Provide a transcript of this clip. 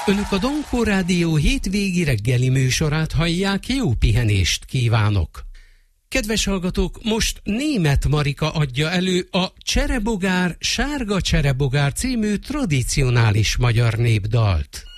Önök a Donkó Rádió hétvégi reggeli műsorát hallják, jó pihenést kívánok! Kedves hallgatók, most Németh Marika adja elő a Cserebogár, Sárga Cserebogár című tradicionális magyar népdalt.